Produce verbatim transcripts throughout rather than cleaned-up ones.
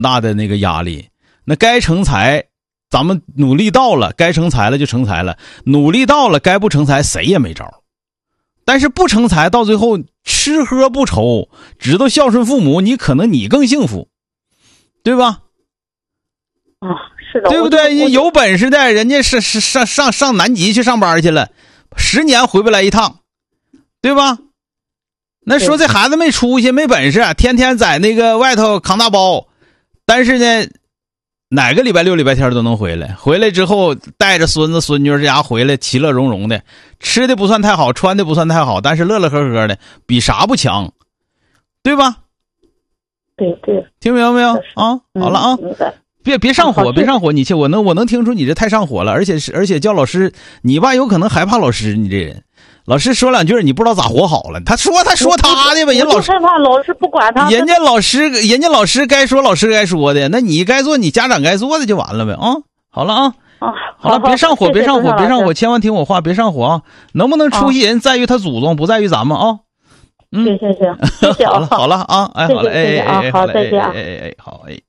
大的那个压力。那该成才咱们努力到了，该成才了就成才了，努力到了该不成才谁也没招。但是不成才到最后吃喝不愁，知道孝顺父母，你可能你更幸福，对吧？ 啊，是的， 对不对？有本事的人家是是上上上南极去上班去了，十年回不来一趟，对吧？那说这孩子没出息没本事，天天在那个外头扛大包，但是呢哪个礼拜六礼拜天都能回来，回来之后带着孙子孙女这家回来其乐融融的，吃的不算太好，穿的不算太好，但是乐乐呵呵的，比啥不强，对吧？ 对对， 听明白没有啊？好了啊，别别上火，别上火，你去，我能我能听出你这太上火了，而且是而且叫老师，你吧有可能害怕老师，你这人，老师说两句你不知道咋活好了，他说他说他的吧，人老师害怕老师不管他， 人家老师人家老师该说老师该说的，那你该做你家长该做的就完了呗啊！好了啊， 啊好了，别上火，别上火，别上火，千万听我话，别上火啊！能不能出息人在于他祖宗，不在于咱们啊。嗯， 行行行，谢谢啊， 好了好了啊，哎好了，哎哎哎， 好再见啊， 哎哎哎好哎。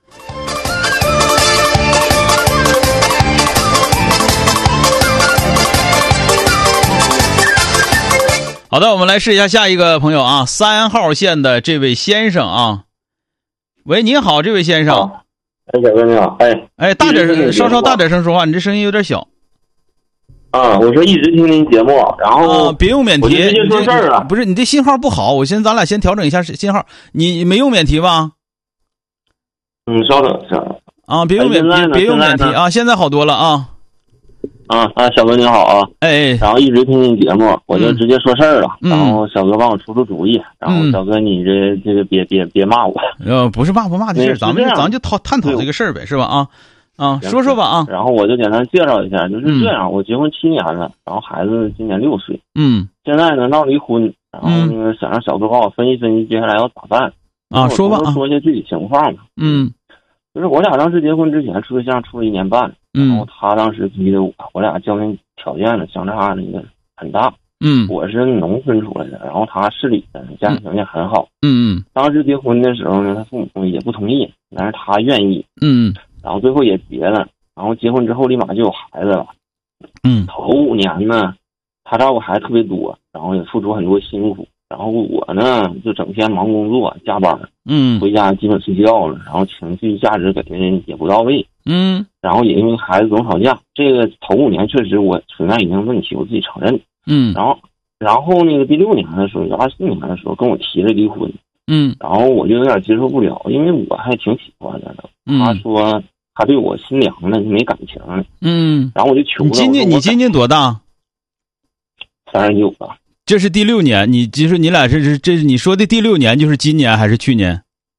好的，我们来试一下下一个朋友啊，三号线的这位先生啊，喂，您好，这位先生。 哎，小哥你好，哎哎，大点声，稍稍大点声说话，你这声音有点小。 啊，我说一直听您节目，然后啊，别用免提， 我就直接说事儿了。 不是你这信号不好，我先咱俩先调整一下信号。你没用免提吧？ 嗯，稍等一下啊，别用免别别用免提啊，现在好多了啊。 啊啊，小哥您好啊， 哎， 然后一直听您节目，我就直接说事儿了， 嗯、 然后小哥帮我出出主意，然后小哥你这这个别别别骂我， 呃，不是骂不骂的事儿，咱们咱就讨探讨这个事儿呗，是吧？啊啊，说说吧啊。 然后我就简单介绍一下，就是这样，嗯、我结婚七年了，然后孩子今年六岁， 嗯， 现在呢闹离婚，然后那个想让小哥帮我分析分析接下来要咋办啊？说吧啊， 说一些具体情况吧。 嗯， 就是我俩当时结婚之前处对象处了一年半。 嗯， 然后他当时逼的我，我俩家庭条件呢相差那个很大。 嗯， 我是农村出来的，然后他市里的，家庭条件很好。 嗯嗯， 当时结婚的时候呢，他父母也不同意，但是他愿意。 嗯， 然后最后也结了，然后结婚之后立马就有孩子了。 嗯， 头五年呢，他照顾孩子特别多，然后也付出很多辛苦。然后我呢，就整天忙工作加班， 嗯， 回家基本睡觉了，然后情绪价值给的也不到位。 嗯， 然后也因为孩子总吵架，这个头五年确实我存在一定问题，我自己承认。 嗯， 然后，然后那个第六年的时候，就二四年的时候跟我提了离婚。 嗯， 然后我就有点接受不了，因为我还挺喜欢他的。 嗯， 他说他对我心凉了，没感情了。 嗯， 然后我就求他。 你今年你今年多大？ 三十九了。 这是第六年，你就是你俩这是这是你说的第六年，就是今年还是去年？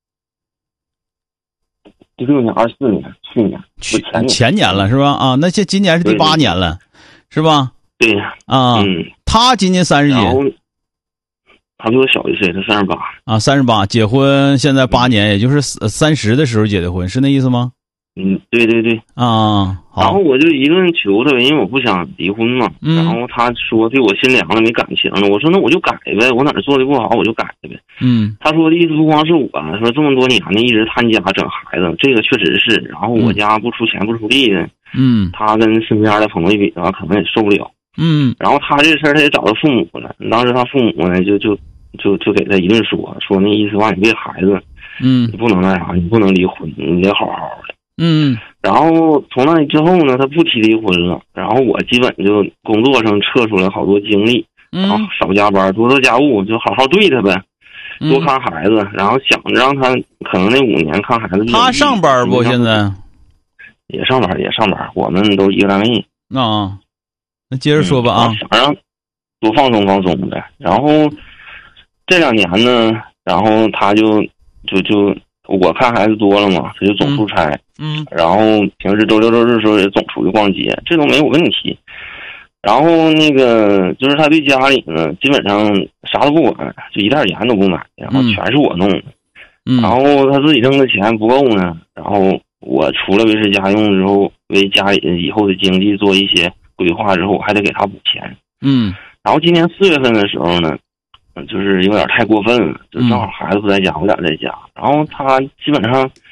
第六年，二四年，去年， 去前年前年了是吧？啊，那这今年是第八年了，是吧？ 对啊， 嗯， 他今年三十几， 他比我小一岁，他三十八啊，三十八，结婚现在八年，嗯、也就是三十的时候结的婚，是那意思吗？ 嗯，对对对啊，好。 然后我就一顿求他，因为我不想离婚嘛。 嗯。 然后他说对我心凉了，没感情了。我说那我就改呗，我哪儿做的不好我就改呗。 嗯。 他说的意思不光是我，说这么多年呢一直他家整孩子，这个确实是。然后我家不出钱不出力的， 嗯， 他跟身边的朋友一比的话，可能也受不了。 嗯。 然后他这事儿他也找到父母了，当时他父母呢就就就就给他一顿说，说那意思话你为孩子， 嗯， 你不能那啥，你不能离婚，你得好好的。 嗯， 然后从那之后呢，他不提离婚了。然后我基本就工作上撤出来好多精力，然后少加班，多做家务，就好好对他呗，多看孩子。然后想让他可能那五年看孩子。 他上班不？现在也上班，也上班，我们都一个单位。 啊，那接着说吧啊， 想让多放松放松呗。然后这两年呢，然后他就就就。我看孩子多了嘛，他就总出差， 嗯， 然后平时周六周日的时候也总出去逛街，这都没有问题。然后那个就是他对家里呢，基本上啥都不管，就一袋盐都不买，然后全是我弄的。 嗯， 然后他自己挣的钱不够呢，然后我除了维持家用之后，为家里以后的经济做一些规划之后，我还得给他补钱。 嗯， 然后今年四月份的时候呢。就是有点太过分了，就正好孩子不在家，我俩在家，然后他基本上